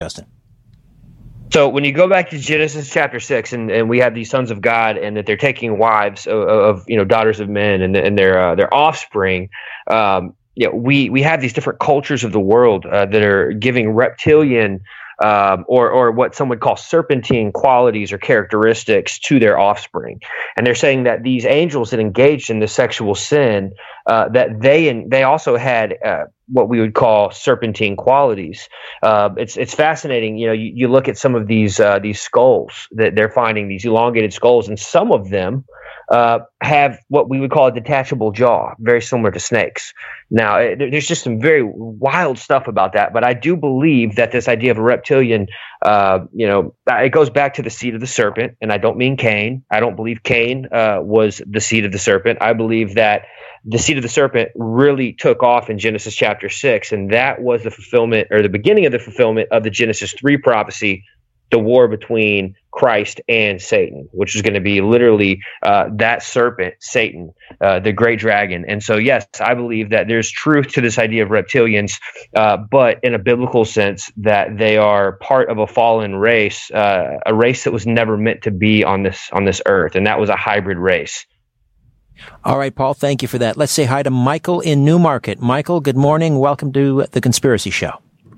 Justin. So when you go back to Genesis chapter 6, and we have these sons of God, and that they're taking wives of daughters of men and their offspring, we have these different cultures of the world that are giving reptilian or what some would call serpentine qualities or characteristics to their offspring, and they're saying that these angels that engaged in this sexual sin, that they also had what we would call serpentine qualities. It's fascinating. You look at some of these skulls that they're finding, these elongated skulls, and some of them have what we would call a detachable jaw, very similar to snakes. Now, there's just some very wild stuff about that, but I do believe that this idea of a reptilian, it goes back to the seed of the serpent, and I don't mean Cain. I don't believe Cain was the seed of the serpent. I believe that the seed of the serpent really took off in Genesis chapter 6, and that was the fulfillment, or the beginning of the fulfillment of the Genesis 3 prophecy, the war between Christ and Satan, which is going to be literally that serpent, Satan, the great dragon. And so, yes, I believe that there's truth to this idea of reptilians, but in a biblical sense, that they are part of a fallen race, a race that was never meant to be on this earth, and that was a hybrid race. All right, Paul, thank you for that. Let's say hi to Michael in Newmarket. Michael, good morning. Welcome to The Conspiracy Show.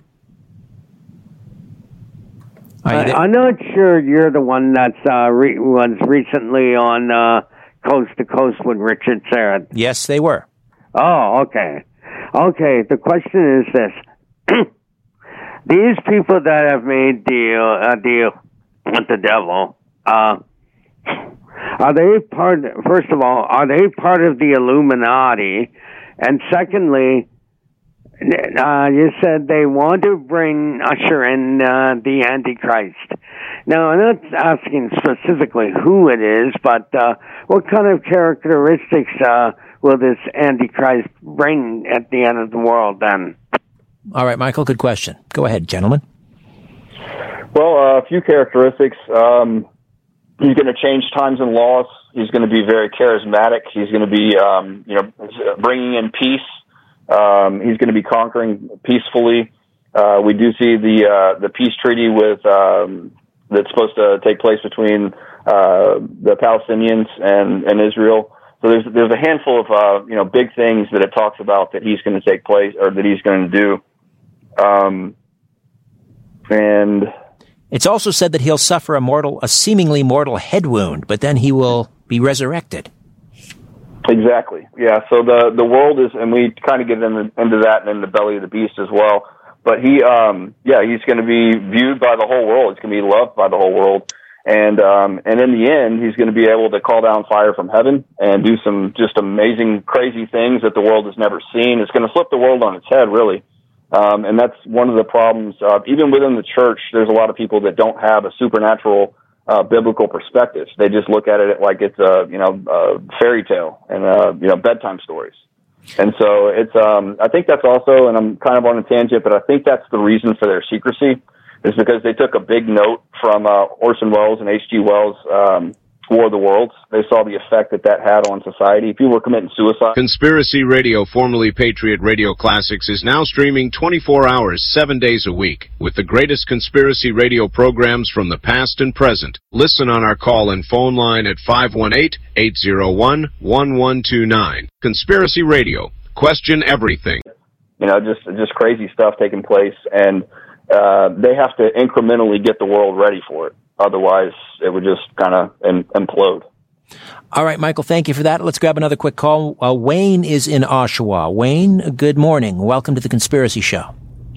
I'm not sure you're the one that's was recently on Coast to Coast with Richard Syrett. Yes, they were. Oh, okay. Okay, the question is this. These people that have made a deal with the devil, are they first of all, are they part of the Illuminati? And secondly, you said they want to usher in the Antichrist. Now, I'm not asking specifically who it is, but what kind of characteristics will this Antichrist bring at the end of the world then? All right, Michael, good question. Go ahead, gentlemen. Well, a few characteristics. He's going to change times and laws. He's going to be very charismatic. He's going to be, bringing in peace. He's going to be conquering peacefully. We do see the peace treaty that's supposed to take place between the Palestinians and Israel. So there's a handful of big things that it talks about that he's going to take place, or that he's going to do. And it's also said that he'll suffer a seemingly mortal head wound, but then he will be resurrected. Exactly. Yeah. So the world is, and we kind of get into that and in the belly of the beast as well. But he's going to be viewed by the whole world. He's going to be loved by the whole world. And in the end, he's going to be able to call down fire from heaven and do some just amazing, crazy things that the world has never seen. It's going to flip the world on its head, really. And that's one of the problems. Even within the church, there's a lot of people that don't have a supernatural biblical perspective. They just look at it like it's a fairy tale and bedtime stories. And so it's I think that's also, and I'm kind of on a tangent, but I think that's the reason for their secrecy, is because they took a big note from Orson Welles and H.G. Wells' War of the Worlds. They saw the effect that had on society. People were committing suicide. Conspiracy Radio, formerly Patriot Radio Classics, is now streaming 24 hours, 7 days a week, with the greatest conspiracy radio programs from the past and present. Listen on our call and phone line at 518-801-1129. Conspiracy Radio. Question everything. Just crazy stuff taking place, and they have to incrementally get the world ready for it. Otherwise, it would just kind of implode. All right, Michael, thank you for that. Let's grab another quick call. Wayne is in Oshawa. Wayne, good morning. Welcome to The Conspiracy Show.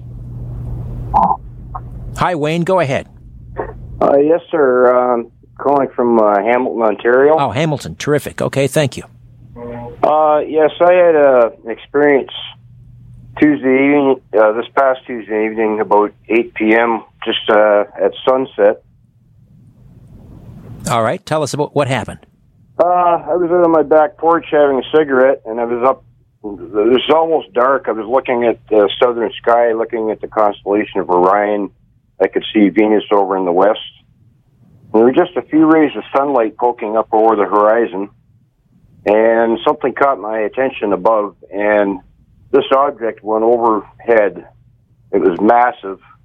Hi, Wayne. Go ahead. Yes, sir. Calling from Hamilton, Ontario. Oh, Hamilton. Terrific. Okay, thank you. Yes, I had an experience Tuesday evening, this past Tuesday evening, about 8 p.m., just at sunset. All right. Tell us about what happened. I was out on my back porch having a cigarette, and I was up. It was almost dark. I was looking at the southern sky, looking at the constellation of Orion. I could see Venus over in the west. And there were just a few rays of sunlight poking up over the horizon, and something caught my attention above, and this object went overhead. It was massive,